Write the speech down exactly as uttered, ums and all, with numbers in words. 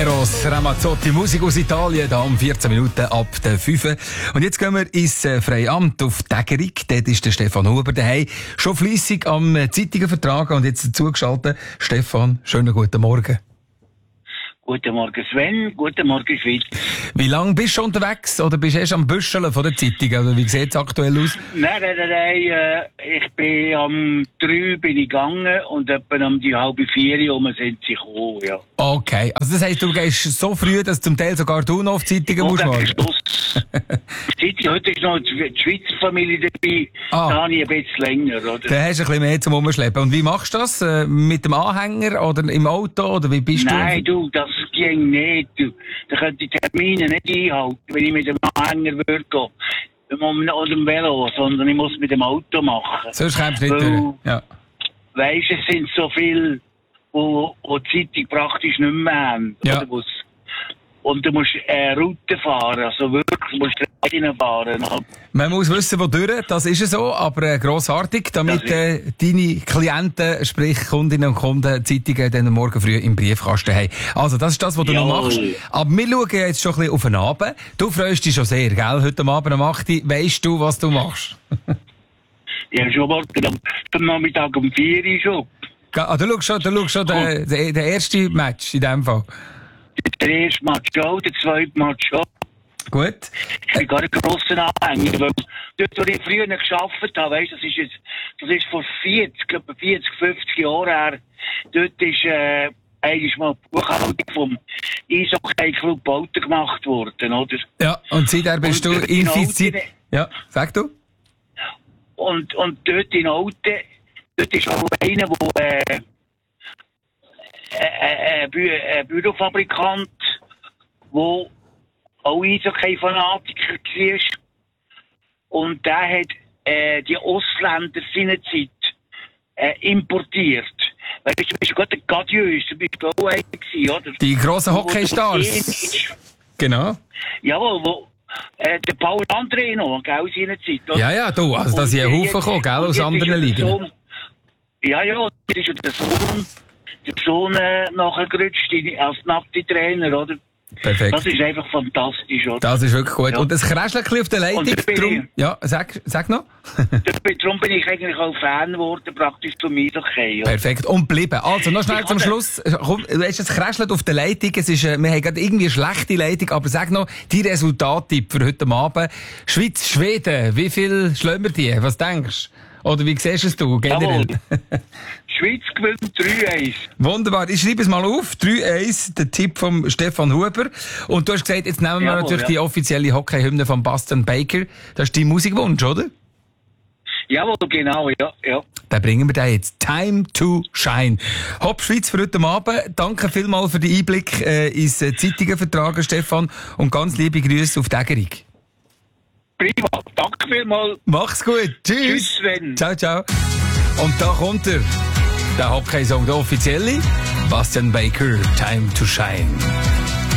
Eros Ramazzotti, Musik aus Italien, da um vierzehn Minuten ab der fünf. Und jetzt gehen wir ins Freiamt auf Tägerig. Dort ist der Stefan Huber daheim. Schon fleissig am Zeitungen vertragen und jetzt zugeschaltet. Stefan, schönen guten Morgen. Guten Morgen Sven, guten Morgen Schweiz. Wie lange bist du schon unterwegs? Oder bist du erst am Büscheln von der Zeitung? Oder wie sieht es aktuell aus? Nein, nein, nein, nein äh, ich bin am drei bin ich gegangen und etwa um die halbe vier Uhr sind sie gekommen, ja. Okay, also das heisst, du gehst so früh, dass zum Teil sogar du noch auf die Zeitungen musst warten? Die heute ist noch die Schweizer Familie dabei, ah. da habe ich ein bisschen länger, oder? Da hast du ein bisschen mehr zum Umschleppen. Und wie machst du das? Äh, mit dem Anhänger oder im Auto? Oder wie bist Nein, du? du, das ging nicht. Du. Da könnte ich die Termine nicht einhalten, wenn ich mit dem Anhänger würde gehen. Oder dem Velo, sondern ich muss mit dem Auto machen. Sonst kommst du nicht durch. Ja. Weisst du, es sind so viele, wo, wo die Zeitung praktisch nicht mehr haben. Ja. Oder? Und du musst äh, Route fahren, also wirklich, du musst reinfahren. Man muss wissen, wo durch, das ist so, aber äh, grossartig, damit äh, deine Klienten, sprich Kundinnen und Kunden, Zeitungen dann morgen früh im Briefkasten haben. Also das ist das, was du Jawohl. noch machst. Aber wir schauen jetzt schon ein bisschen auf den Abend. Du freust dich schon sehr, gell? Heute Abend um acht Uhr, weisst du, was du machst? Ja, schon morgen am, am Nachmittag um vier Uhr schon. Ah, du schaust schon, du schaust schon den, den, den ersten Match in dem Fall. Der erste Match auch, der zweite Match auch. Gut. Ich bin gar ein grosser Anhänger. Weil dort, wo ich früher gearbeitet habe, weißt, das ist jetzt, das ist vor vierzig, vierzig, fünfzig Jahren her. Dort ist, äh, eigentlich mal die Buchhaltung vom Eishockey-Club Bauten gemacht worden, oder? Ja, und seitdem bist und du infiziert. Ja, sag du? Und, und dort in Alten, dort ist auch einer, der, äh, ein Bü Bü Bürofabrikant, der auch Eishockey-Fanatiker war. Und der hat äh, die Ausländer seinerzeit äh, importiert. Weißt du, du bist gerade ein Gadieux, du bist auch einer gewesen, oder? Die grossen Hockeystars. Genau. Jawohl, wo äh, der Paul André noch, gell, seinerzeit. Oder? Ja, ja, du, also da sind ein Haufen gekommen, gell, aus anderen Ligen. Sohn, ja, ja, das ist ja der Sohn. Der Sohn äh, nachgerutscht als Nazi-Trainer, oder? Perfekt. Das ist einfach fantastisch, oder? Das ist wirklich gut. Ja. Und das Kräschchen auf der Leitung, drum, ja, sag, sag noch. Darum bin ich eigentlich auch Fan geworden, praktisch zum Eishockey. Ja. Perfekt. Und bleiben. Also, noch schnell ich zum hatte... Schluss. Komm, du hast das Kräschchen auf der Leitung. Es ist, äh, wir haben gerade irgendwie eine schlechte Leitung, aber sag noch, die Resultattipp für heute Abend. Schweiz, Schweden, wie viel schlagen wir die? Was denkst du? Oder wie siehst es du generell? Schweiz gewinnt drei eins. Wunderbar. Ich schreibe es mal auf. drei eins, der Tipp von Stefan Huber. Und du hast gesagt, jetzt nehmen wir Jawohl, natürlich ja. die offizielle Hockey-Hymne von Bastian Baker. Das ist dein Musikwunsch, oder? Jawohl, genau, ja, ja. Dann bringen wir den jetzt. Time to Shine. Hopp Schweiz für heute Abend. Danke vielmals für den Einblick äh, ins äh, Zeitungen-Vertragen, Stefan. Und ganz liebe Grüße auf Tägerig. Prima. Danke vielmals. Mach's gut. Tschüss. Tschüss, Sven. Ciao, ciao. Und da kommt er. Der Hockey-Song, der offizielle. Bastian Baker, Time to Shine.